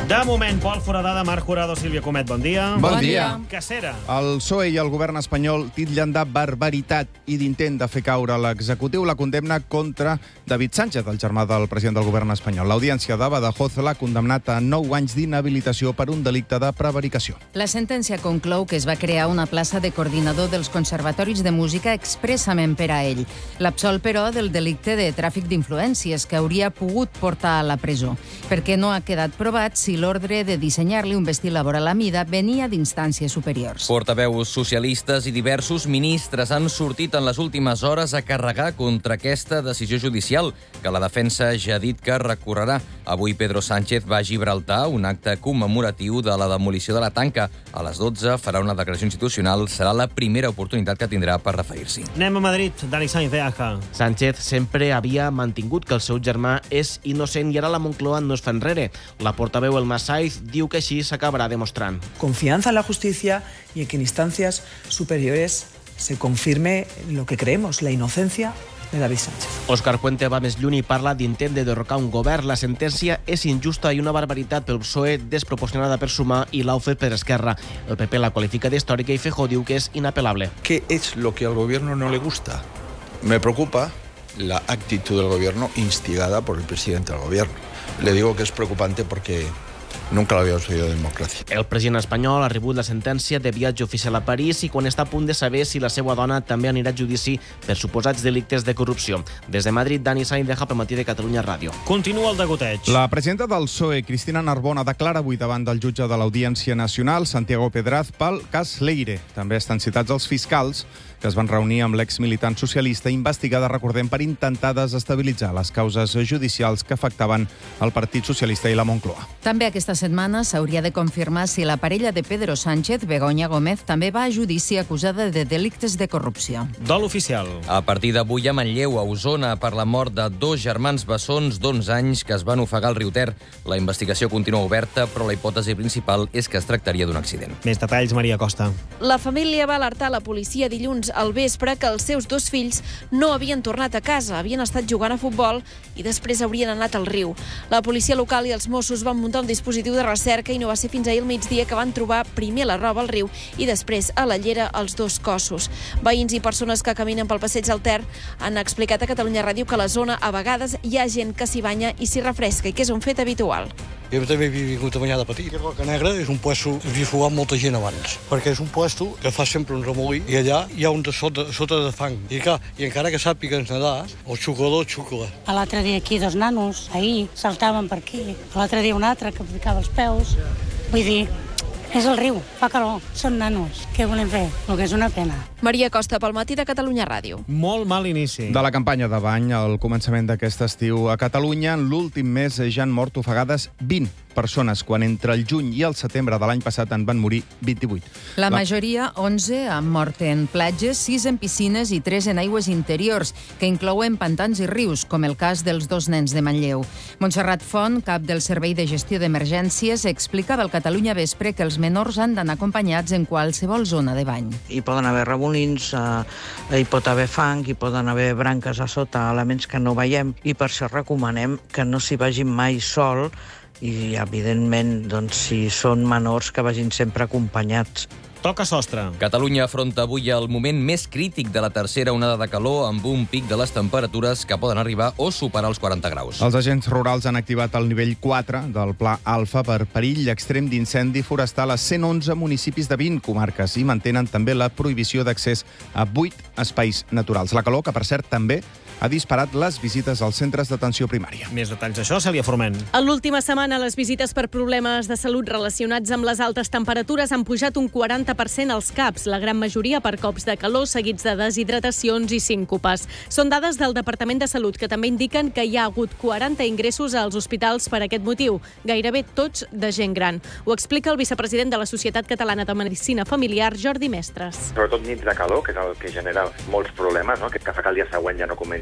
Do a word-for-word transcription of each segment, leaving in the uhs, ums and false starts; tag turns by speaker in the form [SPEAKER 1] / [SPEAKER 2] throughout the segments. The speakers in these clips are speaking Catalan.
[SPEAKER 1] De moment, Pol Foradada, Marc Jurado, Sílvia Comet, bon dia.
[SPEAKER 2] Bon dia.
[SPEAKER 1] Cacera.
[SPEAKER 2] El P S O E i el govern espanyol titllen de barbaritat i d'intent de fer caure l'executiu la condemna contra David Sánchez, el germà del president del govern espanyol. L'Audiència de Badajoz l'ha condemnat a nou anys d'inhabilitació per un delicte de prevaricació.
[SPEAKER 3] La sentència conclou que es va crear una plaça de coordinador dels conservatoris de música expressament per a ell. L'absol, però, del delicte de tràfic d'influències que hauria pogut portar a la presó, perquè no ha quedat provat si l'ordre de dissenyar-li un vestit laboral a mida venia d'instàncies superiors.
[SPEAKER 4] Portaveus socialistes i diversos ministres han sortit en les últimes hores a carregar contra aquesta decisió judicial, que la defensa ja ha dit que recorrerà. Avui Pedro Sánchez va a Gibraltar, un acte commemoratiu de la demolició de la tanca. A les dotze farà una declaració institucional. Serà la primera oportunitat que tindrà per referir-s'hi.
[SPEAKER 1] Anem a Madrid. Dani Sainz de Aja.
[SPEAKER 5] Sánchez sempre havia mantingut que el seu germà és innocent i ara la Moncloa no es fa enrere. La portaveu Elma Saiz diu que així s'acabarà demostrant.
[SPEAKER 6] Confianza en la justicia y en que en instancias superiores se confirme lo que creemos, la inocencia de David Sánchez.
[SPEAKER 5] Òscar Puente va més lluny i parla d'intent de derrocar un govern. La sentència és injusta i una barbaritat pel P S O E, desproporcionada per Sumar i l'ha ofert per Esquerra. El P P la qualifica d'històrica i Feijóo diu que és inapel·lable.
[SPEAKER 7] ¿Qué es lo que al gobierno no le gusta? Me preocupa la actitud del gobierno instigada por el presidente del gobierno. Le digo que es preocupante porque nunca l'habíamos oído de democràcia.
[SPEAKER 5] El president espanyol ha rebut la sentència de viatge oficial a París i quan està a punt de saber si la seva dona també anirà a judici per suposats delictes de corrupció. Des de Madrid, Dani Sainz, de Pel Matí de Catalunya Ràdio.
[SPEAKER 1] Continua el degoteig.
[SPEAKER 2] La presidenta del P S O E, Cristina Narbona, declara avui davant del jutge de l'Audiència Nacional, Santiago Pedraz, pel cas Leire. També estan citats els fiscals que es van reunir amb l'exmilitant socialista investigada, recordem, per intentar desestabilitzar les causes judicials que afectaven el Partit Socialista i la Moncloa.
[SPEAKER 3] També aquesta setmana s'hauria de confirmar si la parella de Pedro Sánchez, Begoña Gómez, també va a judici acusada de delictes de corrupció.
[SPEAKER 1] Dol oficial.
[SPEAKER 4] A partir d'avui a Manlleu, a Osona, per la mort de dos germans bessons d'onze anys que es van ofegar al riu Ter. La investigació continua oberta, però la hipòtesi principal és que es tractaria d'un accident.
[SPEAKER 1] Més detalls, Maria Costa.
[SPEAKER 8] La família va alertar la policia dilluns al vespre que els seus dos fills no havien tornat a casa, havien estat jugant a futbol i després haurien anat al riu. La policia local i els Mossos van muntar un dispositiu de recerca i no va ser fins ahir al migdia que van trobar primer la roba al riu i després a la llera els dos cossos. Veïns i persones que caminen pel passeig del Ter han explicat a Catalunya Ràdio que a la zona a vegades hi ha gent que s'hi banya i s'hi refresca i que és un fet habitual.
[SPEAKER 9] Jo també he vingut a banyar de petit. Roca Negra és un puesto que havia fugat molta gent abans, perquè és un puesto que fa sempre un remolí i allà hi ha un de sota, sota de fang. I, clar, i encara que sàpigues nedar, el xuclador xucla.
[SPEAKER 10] L'altre dia aquí dos nanos, ahir, saltaven per aquí. L'altre dia un altre que ficava els peus. Vull dir, és el riu, fa calor, són nanos. Què volem fer? El que és una pena.
[SPEAKER 8] Maria Costa, Pel Matí de Catalunya Ràdio.
[SPEAKER 1] Molt mal inici.
[SPEAKER 2] De la campanya de bany al començament d'aquest estiu a Catalunya, en l'últim mes ja han mort ofegades vint persones, quan entre el juny i el setembre de l'any passat en van morir vint-i-vuit.
[SPEAKER 3] La majoria, onze, han mort en platges, sis en piscines i tres en aigües interiors, que inclouen pantans i rius, com el cas dels dos nens de Manlleu. Montserrat Font, cap del Servei de Gestió d'Emergències, explicava al Catalunya Vespre que els menors han d'anar acompanyats en qualsevol zona de bany.
[SPEAKER 11] Hi poden haver remolins, eh, hi pot haver fang, hi poden haver branques a sota, elements que no veiem, i per això recomanem que no s'hi vagin mai sol i, evidentment, doncs, si són menors, que vagin sempre acompanyats.
[SPEAKER 1] Toca sostre.
[SPEAKER 4] Catalunya afronta avui el moment més crític de la tercera onada de calor, amb un pic de les temperatures que poden arribar o superar els quaranta graus.
[SPEAKER 2] Els agents rurals han activat el nivell quatre del Pla Alfa per perill extrem d'incendi forestal a cent onze municipis de vint comarques i mantenen també la prohibició d'accés a vuit espais naturals. La calor, que per cert també ha disparat les visites als centres d'atenció primària.
[SPEAKER 1] Més detalls d'això, Cèlia Forment.
[SPEAKER 12] En l'última setmana, les visites per problemes de salut relacionats amb les altes temperatures han pujat un quaranta per cent als CAPs, la gran majoria per cops de calor seguits de deshidratacions i síncopes. Són dades del Departament de Salut, que també indiquen que hi ha hagut quaranta ingressos als hospitals per aquest motiu, gairebé tots de gent gran. Ho explica el vicepresident de la Societat Catalana de Medicina Familiar, Jordi Mestres.
[SPEAKER 13] Sobretot nits de calor, que és el que genera molts problemes, no? que fa que el dia següent ja no comenci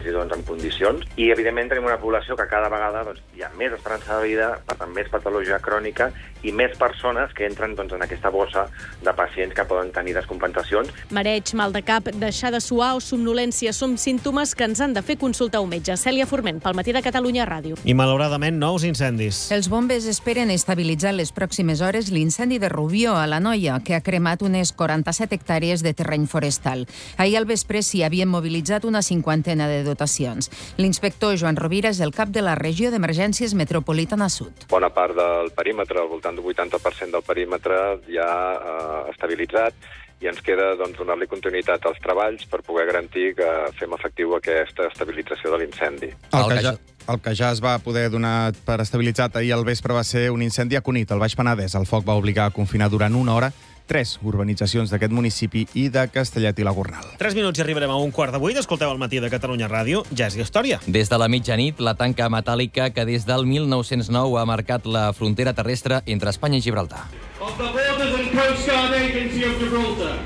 [SPEAKER 13] decisió doncs, en condicions. I, evidentment, tenim una població que cada vegada doncs, hi ha més esperança de vida, per tant, més patologia crònica i més persones que entren doncs, en aquesta bossa de pacients que poden tenir descompensacions.
[SPEAKER 12] Mareig, mal de cap, deixar de suar o somnolència són símptomes que ens han de fer consultar un metge. Cèlia Forment, pel Matí de Catalunya Ràdio.
[SPEAKER 1] I, malauradament, nous incendis.
[SPEAKER 3] Els bombers esperen estabilitzar les pròximes hores l'incendi de Rubió, a l'Anoia, que ha cremat unes quaranta-set hectàrees de terreny forestal. Ahir al vespre s'hi havien mobilitzat una cinquantena de dotacions. L'inspector Joan Rovira és el cap de la regió d'emergències metropolitana sud.
[SPEAKER 14] Bona part del perímetre, al voltant del vuitanta per cent del perímetre, ja eh, estabilitzat, i ens queda doncs, donar-li continuïtat als treballs per poder garantir que fem efectiu aquesta estabilització de l'incendi.
[SPEAKER 2] El que, ja, el que ja es va poder donar per estabilitzat ahir al vespre va ser un incendi a Cunit, al Baix Penedès. El foc va obligar a confinar durant una hora tres urbanitzacions d'aquest municipi i de Castellet i la Gornal.
[SPEAKER 1] Tres minuts i arribarem a un quart de vuit. Escolteu el Matí de Catalunya Ràdio. Ja és història.
[SPEAKER 4] Des de la mitjanit, la tanca metàl·lica que des del mil nou-cents nou ha marcat la frontera terrestre entre Espanya i Gibraltar.
[SPEAKER 15] Of the Borders and Coast Guard Agency of Gibraltar,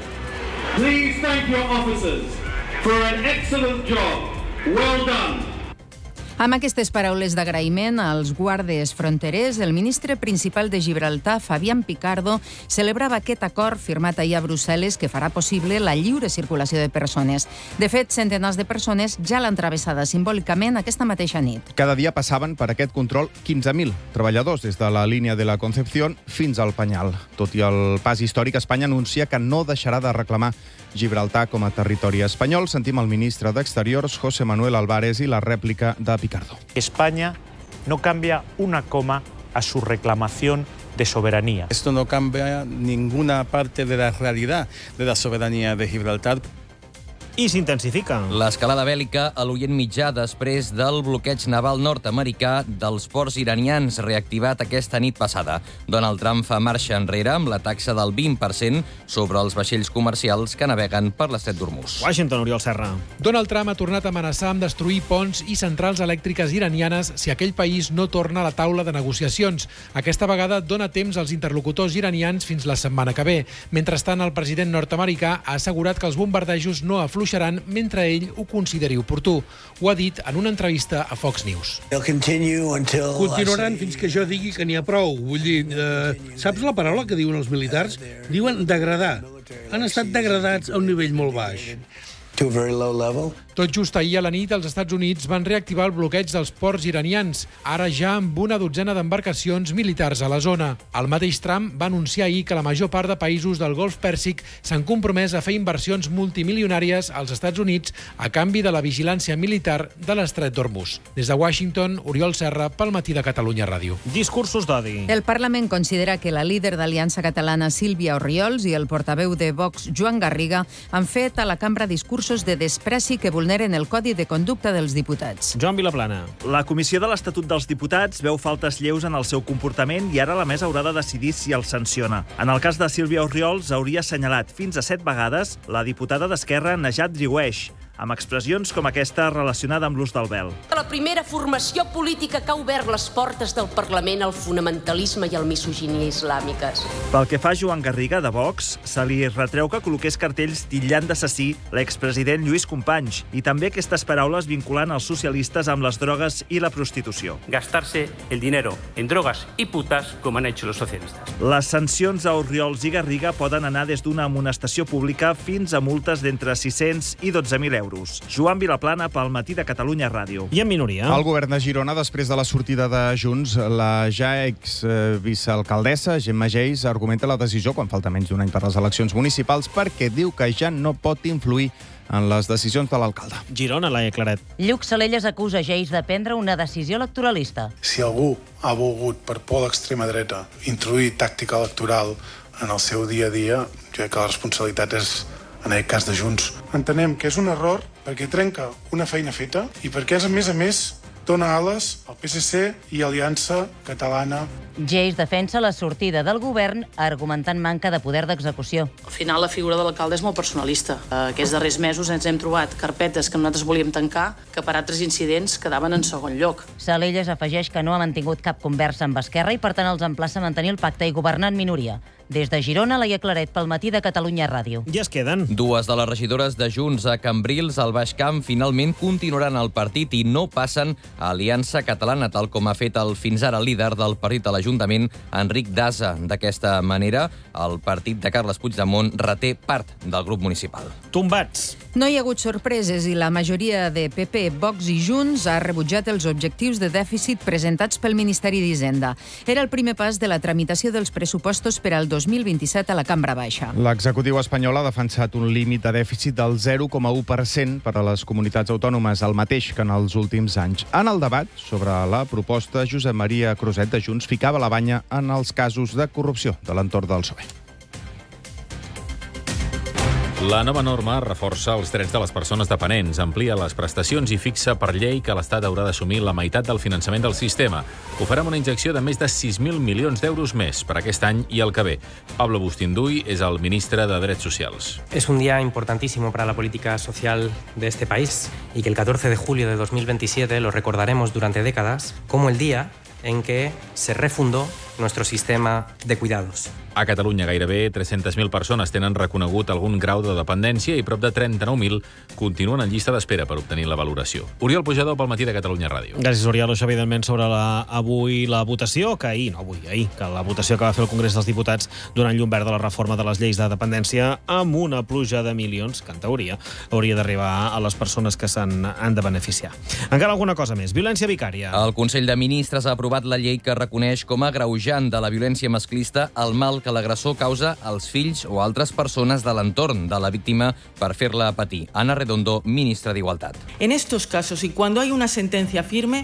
[SPEAKER 15] please thank your officers for an excellent job. Well done.
[SPEAKER 3] Amb aquestes paraules d'agraïment als guàrdies fronterers, el ministre principal de Gibraltar, Fabián Picardo, celebrava aquest acord firmat ahir a Brussel·les que farà possible la lliure circulació de persones. De fet, centenars de persones ja l'han travessada simbòlicament aquesta mateixa nit.
[SPEAKER 2] Cada dia passaven per aquest control quinze mil treballadors des de la línia de la Concepción fins al Penyal. Tot i el pas històric, Espanya anuncia que no deixarà de reclamar Gibraltar com a territori espanyol. Sentim el ministre d'Exteriors, José Manuel Álvarez, i la rèplica de Picardo.
[SPEAKER 16] España no cambia una coma a su reclamación de soberanía.
[SPEAKER 17] Esto no cambia ninguna parte de la realidad de la soberanía de Gibraltar.
[SPEAKER 1] I s'intensifica.
[SPEAKER 4] L'escalada bèl·lica a l'Orient Mitjà després del bloqueig naval nord-americà dels ports iranians reactivat aquesta nit passada. Donald Trump fa marxa enrere amb la taxa del vint per cent sobre els vaixells comercials que naveguen per l'estret d'Hormuz.
[SPEAKER 1] Washington, Oriol Serra.
[SPEAKER 18] Donald Trump ha tornat a amenaçar amb destruir ponts i centrals elèctriques iranianes si aquell país no torna a la taula de negociacions. Aquesta vegada dona temps als interlocutors iranians fins la setmana que ve. Mentrestant, el president nord-americà ha assegurat que els bombardejos no afluixen mentre ell ho consideri oportú. Ho ha dit en una entrevista a Fox News.
[SPEAKER 19] Continuaran fins que jo digui que n'hi ha prou. Vull dir, eh, saps la paraula que diuen els militars? Diuen degradar. Han estat degradats a un nivell molt baix.
[SPEAKER 18] Tot just ahir a la nit, els Estats Units van reactivar el bloqueig dels ports iranians, ara ja amb una dotzena d'embarcacions militars a la zona. El mateix Trump va anunciar ahir que la major part de països del Golf Pèrsic s'han compromès a fer inversions multimilionàries als Estats Units a canvi de la vigilància militar de l'estret d'Hormuz. Des de Washington, Oriol Serra, pel Matí de Catalunya Ràdio.
[SPEAKER 1] Discursos d'odi.
[SPEAKER 3] El Parlament considera que la líder d'Aliança Catalana, Sílvia Orriols, i el portaveu de Vox, Joan Garriga, han fet a la cambra discursos de despreci que vulneren el Codi de Conducta dels Diputats.
[SPEAKER 1] Joan Vilaplana.
[SPEAKER 20] La Comissió de l'Estatut dels Diputats veu faltes lleus en el seu comportament i ara la mesa haurà de decidir si el sanciona. En el cas de Sílvia Orriols, hauria assenyalat fins a set vegades la diputada d'Esquerra Najat Driouech, amb expressions com aquesta relacionada amb l'ús del vel.
[SPEAKER 21] La primera formació política que ha obert les portes del Parlament al fonamentalisme i al misoginia islàmiques.
[SPEAKER 20] Pel que fa a Joan Garriga, de Vox, se li retreu que col·loqués cartells titllant d'assassí l'expresident Lluís Companys i també aquestes paraules vinculant els socialistes amb les drogues i la prostitució.
[SPEAKER 22] Gastarse el dinero en drogas y putas como han hecho los socialistas.
[SPEAKER 20] Les sancions a Orriols i Garriga poden anar des d'una amonestació pública fins a multes d'entre sis-cents i dotze mil euros. Joan Vilaplana, pel Matí de Catalunya Ràdio.
[SPEAKER 1] I en minoria.
[SPEAKER 2] El govern de Girona, després de la sortida de Junts, la ja ex-vicealcaldessa Gemma Geis argumenta la decisió quan falta menys d'un any per les eleccions municipals perquè diu que ja no pot influir en les decisions de l'alcalde.
[SPEAKER 1] Girona, Laia Claret.
[SPEAKER 23] Lluc Salelles acusa Geis de prendre una decisió electoralista.
[SPEAKER 24] Si algú ha volgut, per por de l'extrema dreta, introduir tàctica electoral en el seu dia a dia, jo crec que la responsabilitat és, en aquest cas de Junts. Entenem que és un error perquè trenca una feina feta i perquè, a més a més, dona ales al P S C i Aliança Catalana.
[SPEAKER 23] Geis defensa la sortida del govern argumentant manca de poder d'execució.
[SPEAKER 25] Al final, la figura de l'alcalde és molt personalista. Aquests darrers mesos ens hem trobat carpetes que nosaltres volíem tancar que per altres incidents quedaven en segon lloc.
[SPEAKER 23] Salelles afegeix que no ha mantingut cap conversa amb Esquerra i, per tant, els emplaça a mantenir el pacte i governar en minoria. Des de Girona, Laia Claret, pel Matí de Catalunya Ràdio.
[SPEAKER 1] Ja es queden.
[SPEAKER 4] Dues de les regidores de Junts a Cambrils, al Baix Camp, finalment continuaran al partit i no passen a Aliança Catalana, tal com ha fet el fins ara líder del partit a l'Ajuntament, Enric Daza. D'aquesta manera, el partit de Carles Puigdemont reté part del grup municipal.
[SPEAKER 1] Tombats.
[SPEAKER 3] No hi ha hagut sorpreses i la majoria de P P, Vox i Junts ha rebutjat els objectius de dèficit presentats pel Ministeri d'Hisenda. Era el primer pas de la tramitació dels pressupostos per al dos mil vint-i-set a la Cambra Baixa.
[SPEAKER 2] L'executiu espanyol ha defensat un límit de dèficit del zero coma u per cent per a les comunitats autònomes, el mateix que en els últims anys. En el debat sobre la proposta, Josep Maria Cruzet de Junts ficava la banya en els casos de corrupció de l'entorn del P S O E.
[SPEAKER 5] La nova norma reforça els drets de les persones dependents, amplia les prestacions i fixa per llei que l'Estat haurà d'assumir la meitat del finançament del sistema. Ho farà amb una injecció de més de sis mil milions d'euros més per aquest any i el que ve. Pablo Bustinduy és el ministre de Drets Socials.
[SPEAKER 6] Es un día importantísimo para la política social de este país y que el catorce de julio de dos mil veintisiete lo recordaremos durante décadas como el día en que se refundó nuestro sistema de cuidados.
[SPEAKER 5] A Catalunya, gairebé tres-centes mil persones tenen reconegut algun grau de dependència i prop de trenta-nou mil continuen en llista d'espera per obtenir la valoració. Oriol Pujador, pel Matí de Catalunya Ràdio.
[SPEAKER 1] Gràcies, Oriol. Això, evidentment, sobre la, avui la votació, que ahir, no avui, ahir, que la votació que va fer el Congrés dels Diputats donant llum verd a la reforma de les lleis de dependència amb una pluja de milions que, en teoria, hauria d'arribar a les persones que se'n han de beneficiar. Encara alguna cosa més. Violència vicària.
[SPEAKER 4] El Consell de Ministres ha aprovat la llei que reconeix com a agreujant de la violència masclista el mal que l'agressor causa als fills o altres persones de l'entorn de la víctima per fer-la patir. Ana Redondo, ministra d'Igualtat.
[SPEAKER 7] En estos casos, y cuando hay una sentencia firme,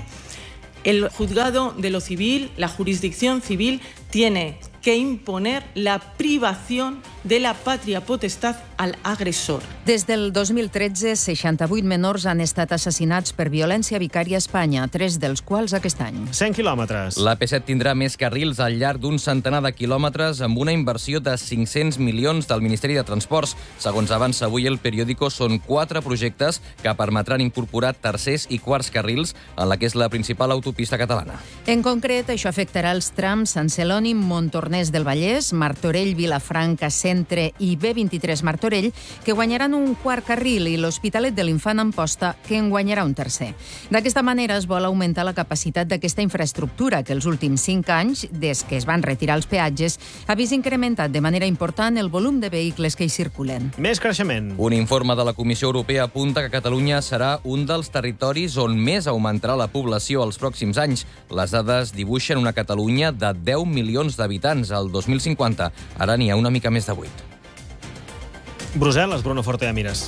[SPEAKER 7] el juzgado de lo civil, la jurisdicción civil, tiene que imponer la privación de la patria potestad al agressor.
[SPEAKER 3] Des del dos mil tretze, seixanta-vuit menors han estat assassinats per violència vicària a Espanya, tres dels quals aquest any.
[SPEAKER 1] cent quilòmetres.
[SPEAKER 4] La P set tindrà més carrils al llarg d'un centenar de quilòmetres amb una inversió de cinc-cents milions del Ministeri de Transports. Segons avança avui el periòdico, són quatre projectes que permetran incorporar tercers i quarts carrils en la que és la principal autopista catalana.
[SPEAKER 3] En concret, això afectarà els trams Sant Celoni, Montornès del Vallès, Martorell, Vilafranca, Centre i B vint-i-tres Martorell, que guanyaran un quart carril, i l'Hospitalet de l'Infant Amposta, que en guanyarà un tercer. D'aquesta manera es vol augmentar la capacitat d'aquesta infraestructura, que els últims cinc anys, des que es van retirar els peatges, ha vist incrementat de manera important el volum de vehicles que hi circulen.
[SPEAKER 1] Més creixement.
[SPEAKER 4] Un informe de la Comissió Europea apunta que Catalunya serà un dels territoris on més augmentarà la població els pròxims anys. Les dades dibuixen una Catalunya de deu milions d'habitants al dos mil cinquanta. Ara n'hi ha una mica més de vuit.
[SPEAKER 1] Brussel·les, Bruno Forte-Amires.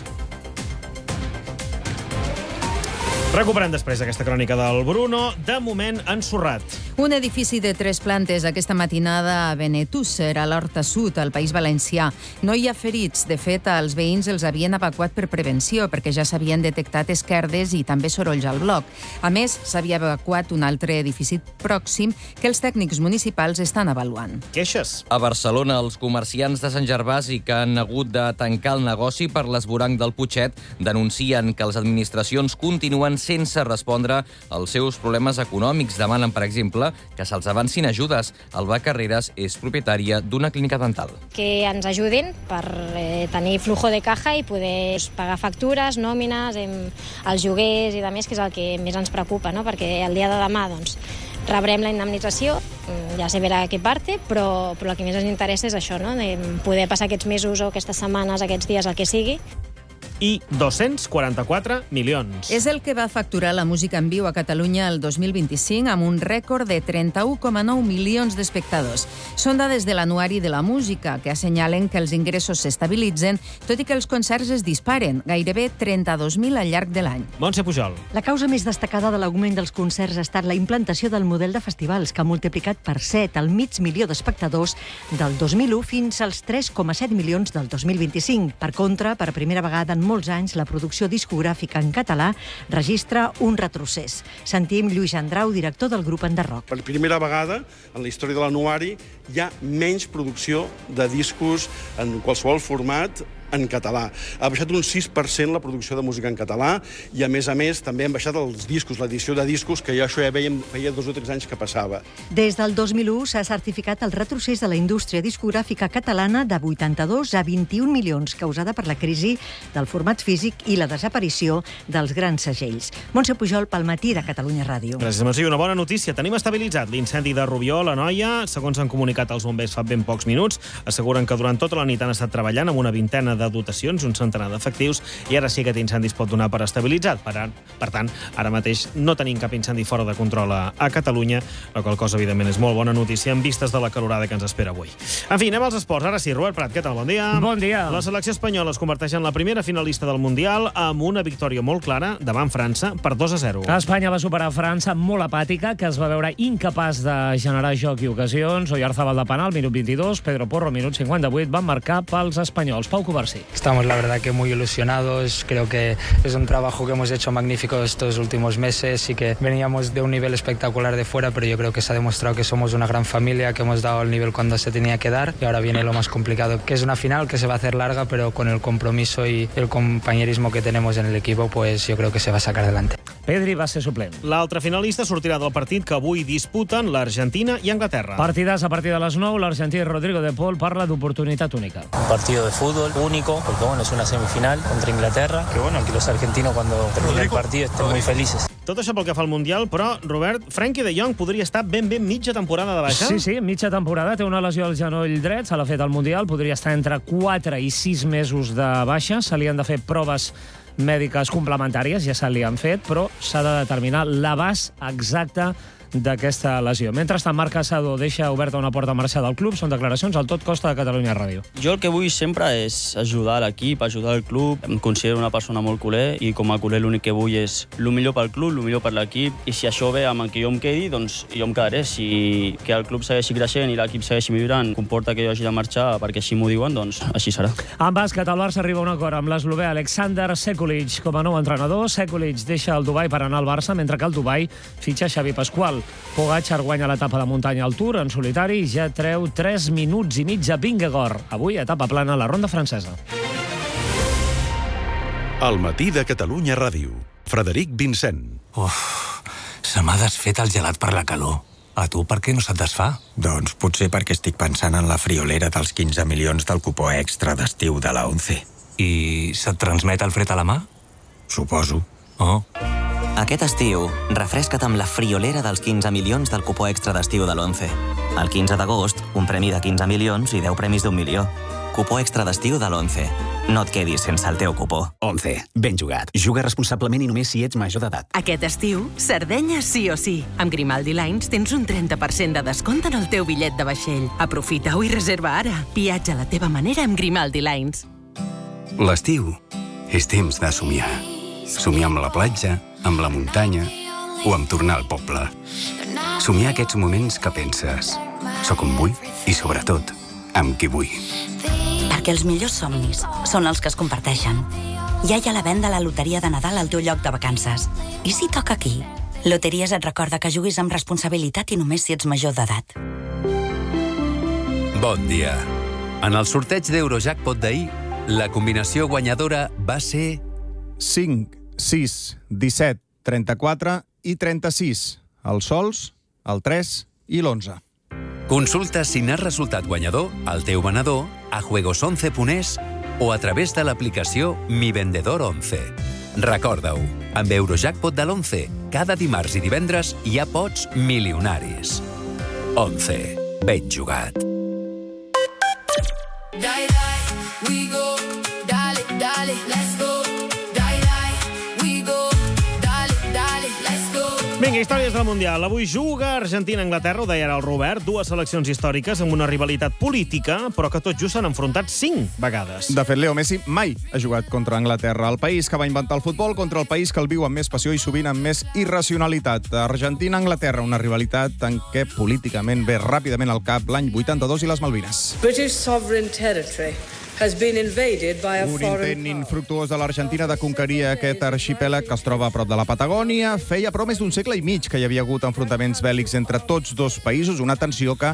[SPEAKER 1] Recuperem després aquesta crònica del Bruno. De moment, ensorrat.
[SPEAKER 3] Un edifici de tres plantes aquesta matinada a Benetússer, a l'Horta Sud, al País Valencià. No hi ha ferits. De fet, els veïns els havien evacuat per prevenció, perquè ja s'havien detectat esquerdes i també sorolls al bloc. A més, s'havia evacuat un altre edifici pròxim que els tècnics municipals estan avaluant.
[SPEAKER 1] Queixes.
[SPEAKER 4] A Barcelona, els comerciants de Sant Gervasi que han hagut de tancar el negoci per l'esvoranc del Putxet denuncien que les administracions continuen sense respondre als seus problemes econòmics. Demanen, per exemple, que se'ls avancin ajudes. Alba Carreras és propietària d'una clínica dental.
[SPEAKER 9] Que ens ajudin per eh, tenir flujo de caja i poder pagar factures, nòmines, eh, els lloguers i de més, que és el que més ens preocupa, no? Perquè el dia de demà doncs, rebrem la indemnització, ja se verà a què parte, però, però el que més ens interessa és això, no? De poder passar aquests mesos o aquestes setmanes, aquests dies, el que sigui.
[SPEAKER 1] I dos-cents quaranta-quatre milions.
[SPEAKER 3] És el que va facturar la música en viu a Catalunya el dos mil vint-i-cinc amb un rècord de trenta-u coma nou milions d'espectadors. Són dades de l'Anuari de la Música, que assenyalen que els ingressos s'estabilitzen, tot i que els concerts es disparen, gairebé trenta-dos mil al llarg de l'any.
[SPEAKER 1] Montse Pujol.
[SPEAKER 10] La causa més destacada de l'augment dels concerts ha estat la implantació del model de festivals, que ha multiplicat per set el mig milió d'espectadors del dos mil u fins als tres coma set milions del dos mil vint-i-cinc. Per contra, per primera vegada en molts anys, la producció discogràfica en català registra un retrocés. Sentim Lluís Andrau, director del grup Enderroc.
[SPEAKER 26] Per primera vegada en la història de l'Anuari hi ha menys producció de discos en qualsevol format en català. Ha baixat un sis per cent la producció de música en català i, a més a més, també han baixat els discos, l'edició de discos, que ja això ja veiem, feia dos o tres anys que passava.
[SPEAKER 10] Des del dos mil u s'ha certificat el retrocés de la indústria discogràfica catalana de vuitanta-dos a vint-i-un milions, causada per la crisi del format físic i la desaparició dels grans segells. Montse Pujol, pel Matí de Catalunya Ràdio.
[SPEAKER 1] Gràcies, Montse. Una bona notícia. Tenim estabilitzat l'incendi de Rubió, la Noia. Segons han comunicat els bombers fa ben pocs minuts, asseguren que durant tota la nit han estat treballant amb una vintena de dotacions, un centenar d'efectius, i ara sí que aquest incendi es pot donar per estabilitzat. Per, per tant, ara mateix no tenim cap incendi fora de control a, a Catalunya, la qual cosa, evidentment, és molt bona notícia en vistes de la calorada que ens espera avui. En fi, anem als esports. Ara sí, Robert Prat, què tal? Bon dia.
[SPEAKER 8] Bon dia.
[SPEAKER 1] La selecció espanyola es converteix en la primera finalista del Mundial amb una victòria molt clara davant França per dos a zero.
[SPEAKER 8] Espanya va superar França molt apàtica, que es va veure incapaç de generar joc i ocasions. Oyarzabal de penal, minut vint-i-dos, Pedro Porro, minut cinquanta-vuit, van marcar pels espanyols. Pau Covarsí.
[SPEAKER 11] Estamos, la verdad, que muy ilusionados. Creo que es un trabajo que hemos hecho magnífico estos últimos meses y que veníamos de un nivel espectacular de fuera, pero yo creo que se ha demostrado que somos una gran familia, que hemos dado el nivel cuando se tenía que dar, y ahora viene lo más complicado, que es una final que se va a hacer larga, pero con el compromiso y el compañerismo que tenemos en el equipo, pues yo creo que se va a sacar adelante.
[SPEAKER 8] Pedri va ser suplent.
[SPEAKER 1] L'altre finalista sortirà del partit que avui disputen l'Argentina i Anglaterra.
[SPEAKER 8] Partidàs a partir de les nou. L'argentí Rodrigo de Paul parla d'oportunitat única.
[SPEAKER 12] Un partido de fútbol único, porque bueno, es una semifinal contra Inglaterra, que bueno, que los argentinos cuando termine el partido estén muy felices.
[SPEAKER 1] Tot això pel que fa al Mundial, però, Robert, Frenkie de Jong podria estar ben ben mitja temporada de baixa?
[SPEAKER 8] Sí, sí, mitja temporada. Té una lesió al genoll dret, se l'ha fet al Mundial, podria estar entre quatre i sis mesos de baixa. Se li han de fer proves mèdiques complementàries, ja se li han fet, però s'ha de determinar l'abast exacte d'aquesta lesió. Mentrestant, Marc Casado deixa oberta una porta a marxar del club. Són declaracions al Tot Costa de Catalunya Ràdio.
[SPEAKER 13] Jo el que vull sempre és ajudar l'equip, ajudar el club. Em considero una persona molt culer i com a culer l'únic que vull és el millor pel club, el millor per l'equip, i si això ve amb el que jo em quedi, doncs jo em quedaré. Si que el club segueixi creixent i l'equip segueixi millorant comporta que jo hagi de marxar perquè així m'ho diuen, doncs així serà.
[SPEAKER 8] En bàsquet, el Barça arriba a un acord amb l'eslovè Aleksandar Sekulic com a nou entrenador. Sekulic deixa el Dubai per anar al Barça, mentre que el Dubai fitxa Xavi Pasqual. Pogačar guanya l'etapa de muntanya al Tour en solitari i ja treu tres minuts i mig a Vingegaard. Avui, etapa plana a la ronda francesa.
[SPEAKER 14] Al Matí de Catalunya Ràdio. Frederic Vincent.
[SPEAKER 15] Uf, se m'ha desfet el gelat per la calor. A tu per què no se't desfà?
[SPEAKER 27] Doncs potser perquè estic pensant en la friolera dels quinze milions del cupó extra d'estiu de la ONCE.
[SPEAKER 15] I se't transmet el fred a la mà?
[SPEAKER 27] Suposo.
[SPEAKER 15] Oh.
[SPEAKER 28] Aquest estiu, refresca't amb la friolera dels quinze milions del cupó extra d'estiu de l'ONCE. El quinze d'agost, un premi de quinze milions i deu premis d'un milió. Cupó extra d'estiu de l'ONCE. No et quedis sense el teu cupó.
[SPEAKER 29] ONCE. Ben jugat. Juga responsablement i només si ets major d'edat.
[SPEAKER 30] Aquest estiu, Sardenya sí o sí. Amb Grimaldi Lines tens un trenta per cent de descompte en el teu bitllet de vaixell. Aprofita-ho i reserva ara. Viatja a la teva manera amb Grimaldi Lines.
[SPEAKER 29] L'estiu és temps de somiar. Somiar amb la platja, amb la muntanya o amb tornar al poble. Somiar aquests moments que penses soc on vull i, sobretot, amb qui vull.
[SPEAKER 31] Perquè els millors somnis són els que es comparteixen. Ja hi ha la venda a la loteria de Nadal al teu lloc de vacances. I si toca aquí? Loteries et recorda que juguis amb responsabilitat i només si ets major d'edat.
[SPEAKER 32] Bon dia. En el sorteig d'Eurojackpot d'ahir, la combinació guanyadora va ser
[SPEAKER 2] cinc, sis, disset, trenta-quatre i trenta-sis. Els sols, el tres i l'onze.
[SPEAKER 32] Consulta si n'has resultat guanyador al teu venedor a juegos once punt es o a través de l'aplicació Mi Vendedor once. Recorda-ho, amb Eurojackpot de l'once, cada dimarts i divendres hi ha pots milionaris. once. Ben jugat.
[SPEAKER 33] Die, die, we go. Dale, dale, let's go. Die, die, we go. Dale, dale, let's go.
[SPEAKER 1] Vinga, històries del Mundial. Avui juga Argentina-Anglaterra, ho deia ara el Robert, dues seleccions històriques amb una rivalitat política, però que tot just s'han enfrontat cinc vegades.
[SPEAKER 2] De fet, Leo Messi mai ha jugat contra Anglaterra, el país que va inventar el futbol contra el país que el viu amb més passió i sovint amb més irracionalitat. Argentina-Anglaterra, una rivalitat en què políticament ve ràpidament al cap l'any vuitanta-dos i les Malvines.
[SPEAKER 34] British sovereign territory has been invaded by a
[SPEAKER 2] Un
[SPEAKER 34] foreign
[SPEAKER 2] intent infructuós de l'Argentina de conquerir aquest arxipèlag que es troba a prop de la Patagònia. Feia però més d'un segle i mig que hi havia hagut enfrontaments bèl·lics entre tots dos països, una tensió que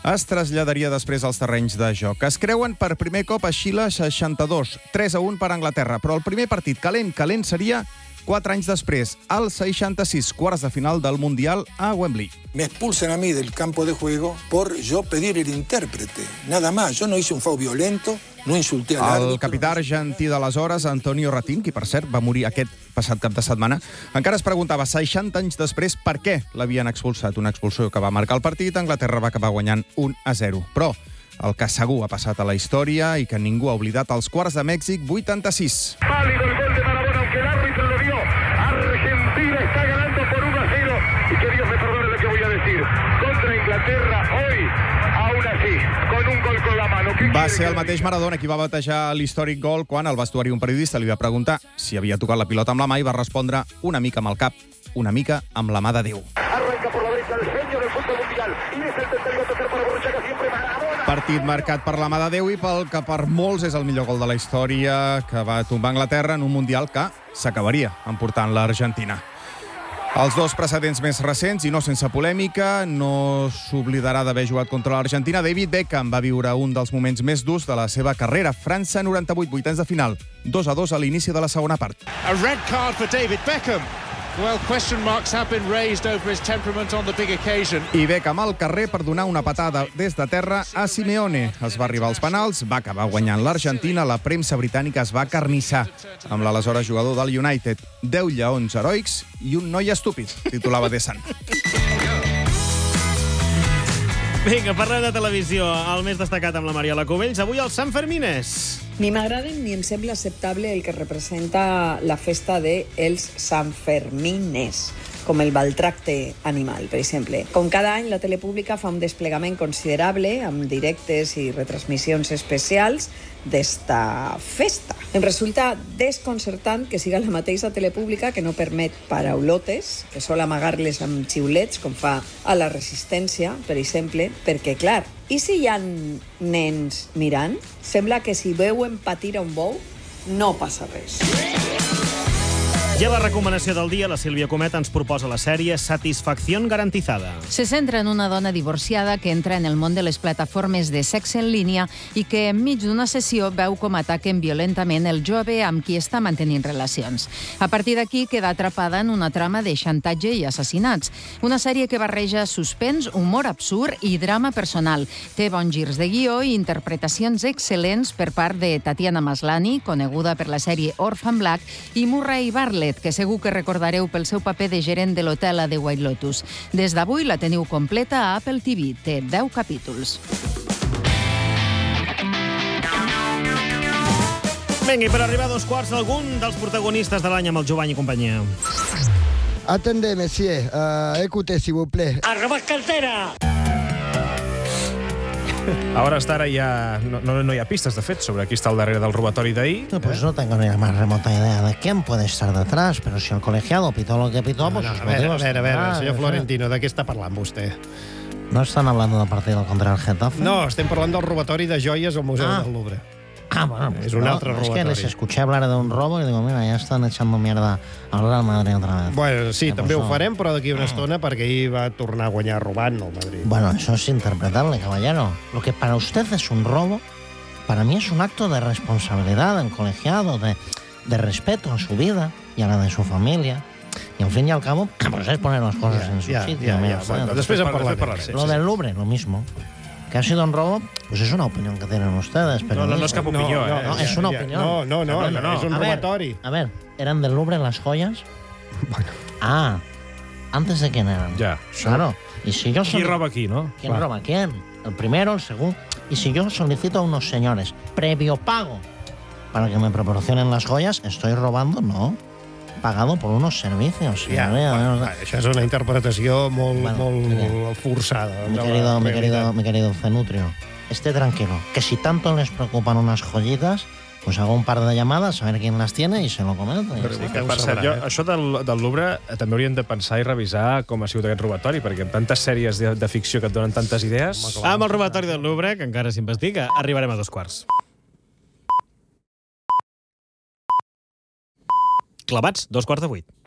[SPEAKER 2] es traslladaria després als terrenys de joc. Es creuen per primer cop a Xile seixanta-dos, tres a un per Anglaterra, però el primer partit calent, calent seria quatre anys després, al seixanta-sis, quarts de final del Mundial a Wembley.
[SPEAKER 4] Me expulsan a mí del campo de juego por yo pedir el intérprete. Nada más, yo no hice un foul violento, no insulté al árbitro.
[SPEAKER 2] El capità argentí d'aleshores, Antonio Ratín, qui per cert va morir aquest passat cap de setmana, encara es preguntava seixanta anys després per què l'havien expulsat. Una expulsió que va marcar el partit, Anglaterra va acabar guanyant un a zero. Però el que segur ha passat a la història i que ningú ha oblidat, els quarts de Mèxic vuitanta-sis.
[SPEAKER 5] Válido el gol de Maradona, aunque el árbitro lo dio. Argentina está ganando por uno a cero. Y que Dios me perdone lo que voy a decir. Contra Inglaterra hoy, aún así, con un gol con la mano.
[SPEAKER 2] Va ser el mateix Maradona qui va batejar l'històric gol quan al vestuari un periodista li va preguntar si havia tocat la pilota amb la mà i va respondre una mica amb el cap, una mica amb la mà de Déu.
[SPEAKER 5] Arranca por la derecha el genio del fútbol mundial. Y es el tercero a tocar para Borruchaga, siempre Maradona.
[SPEAKER 2] Partit marcat per la mà de Déu i pel que per molts és el millor gol de la història, que va tombar Anglaterra en un Mundial que s'acabaria emportant l'Argentina. Els dos precedents més recents, i no sense polèmica, no s'oblidarà d'haver jugat contra l'Argentina. David Beckham va viure un dels moments més durs de la seva carrera. França noranta-vuit, vuitens de final, dos a dos a l'inici de la segona part.
[SPEAKER 6] A red card for David Beckham. Well, question marks have been raised over his temperament on the big occasion.
[SPEAKER 2] I Beckham al carrer per donar una patada des de terra a Simeone. Es va arribar als penals, va acabar guanyant l'Argentina, la premsa britànica es va carnissar amb l'aleshores jugador del United. Deu lleons heroics i un noi estúpid, titulava The Sun.
[SPEAKER 1] Vinga, parlem de televisió. El més destacat amb la Mariela Cubells. Avui els Sanfermines.
[SPEAKER 7] Ni m'agraden ni em sembla acceptable el que representa la festa de els Sanfermines, com el maltracte animal, per exemple. Com cada any, la tele pública fa un desplegament considerable amb directes i retransmissions especials d'esta festa. Em resulta desconcertant que siga la mateixa tele pública que no permet paraulotes, que sol amagar-les amb xiulets, com fa a la Resistència, per exemple, perquè, clar, i si hi ha nens mirant, sembla que si veuen patir a un bou, no passa res.
[SPEAKER 1] I a la recomanació del dia, la Sílvia Comet ens proposa la sèrie Satisfacción Garantizada.
[SPEAKER 3] Se centra en una dona divorciada que entra en el món de les plataformes de sexe en línia i que enmig d'una sessió veu com ataquen violentament el jove amb qui està mantenint relacions. A partir d'aquí queda atrapada en una trama de xantatge i assassinats. Una sèrie que barreja suspens, humor absurd i drama personal. Té bons girs de guió i interpretacions excel·lents per part de Tatiana Maslany, coneguda per la sèrie Orphan Black, i Murray Bartlett, que segur que recordareu pel seu paper de gerent de l'hotel a The White Lotus. Des d'avui la teniu completa a Apple T V. Té deu capítols.
[SPEAKER 1] Vinga, i per arribar a dos quarts, algun dels protagonistes de l'any amb el Jovany i companyia.
[SPEAKER 16] Attendez, monsieur. Uh, écoutez, s'il vous plaît.
[SPEAKER 17] ¡Arrobas cartera!
[SPEAKER 18] A hores d'ara ja no, no, no hi ha pistes, de fet, sobre qui està al darrere del robatori d'ahir.
[SPEAKER 19] No, pues no tengo ni la más remota idea de quién puede estar detrás, pero si el colegiado pitó lo que pitó, pues...
[SPEAKER 18] No, no, a veure, a veure, a veure, senyor Florentino, de què està parlant vostè?
[SPEAKER 19] ¿No están hablando del partido contra el Getafe?
[SPEAKER 18] No, estem parlant del robatori de joies al Museu
[SPEAKER 19] Ah.
[SPEAKER 18] del Louvre.
[SPEAKER 19] Ah, bueno, pues
[SPEAKER 18] Es un
[SPEAKER 19] no,
[SPEAKER 18] altre
[SPEAKER 19] Es que
[SPEAKER 18] robatori.
[SPEAKER 19] les escuché hablar de un robo y digo, mira, ya están echando mierda al Real Madrid otra vez.
[SPEAKER 18] Bueno, sí,
[SPEAKER 19] ¿Qué
[SPEAKER 18] també
[SPEAKER 19] pasó?
[SPEAKER 18] ho farem, però d'aquí una estona, perquè ahir va tornar a guanyar robant el Madrid.
[SPEAKER 19] Bueno, eso es interpretable, caballero. Lo que para usted es un robo, para mí es un acto de responsabilidad del colegiado, de, de respeto a su vida y a la de su familia. Y al fin y al cabo, pues es poner las cosas
[SPEAKER 18] Ya,
[SPEAKER 19] en su
[SPEAKER 18] ya,
[SPEAKER 19] sitio.
[SPEAKER 18] ya,
[SPEAKER 19] mira,
[SPEAKER 18] ya. Bueno,
[SPEAKER 19] joder.
[SPEAKER 18] después en parlarem. Sí,
[SPEAKER 19] Lo
[SPEAKER 18] sí,
[SPEAKER 19] del
[SPEAKER 18] sí.
[SPEAKER 19] Louvre, lo mismo. Que ha sido un robo, pues es una opinión que tienen ustedes. Pero
[SPEAKER 18] No, no, no és cap opinió,
[SPEAKER 19] no,
[SPEAKER 18] eh?
[SPEAKER 19] no, es
[SPEAKER 18] Ja,
[SPEAKER 19] una
[SPEAKER 18] ja.
[SPEAKER 19] opinión.
[SPEAKER 18] No, no, no,
[SPEAKER 19] Que
[SPEAKER 18] no, és un
[SPEAKER 19] A ver,
[SPEAKER 18] robatori.
[SPEAKER 19] A ver, ¿eran del Louvre las joyas? Bueno. Ah, ¿antes de quién eran?
[SPEAKER 18] Ya.
[SPEAKER 19] Claro. Y si yo
[SPEAKER 18] Qui
[SPEAKER 19] soli-
[SPEAKER 18] roba aquí, no?
[SPEAKER 19] ¿Quién
[SPEAKER 18] Va.
[SPEAKER 19] roba quién? El primero, el segundo. Y si yo solicito a unos señores previo pago para que me proporcionen las joyas, ¿estoy robando? No. Pagado por unos servicios.
[SPEAKER 18] Ja,
[SPEAKER 19] señoría.
[SPEAKER 18] bueno, va, això és una interpretació molt,
[SPEAKER 19] Bueno,
[SPEAKER 18] molt,
[SPEAKER 19] mira.
[SPEAKER 18] molt forçada.
[SPEAKER 19] Mi
[SPEAKER 18] de la
[SPEAKER 19] querido, mi
[SPEAKER 18] realitat.
[SPEAKER 19] querido, mi querido Cenutrio, esté tranquilo, que si tanto les preocupan unas joyitas, pues hago un par de llamadas a ver quién las tiene y se lo comento.
[SPEAKER 18] Però sí, que, per cert, jo, això del, del Louvre eh, també hauríem de pensar i revisar com ha sigut aquest robatori, perquè amb tantes sèries de, de ficció que et donen tantes idees...
[SPEAKER 1] Amb el robatori del Louvre, que encara s'investiga, arribarem a dos quarts. Clavats, dos quarts de vuit.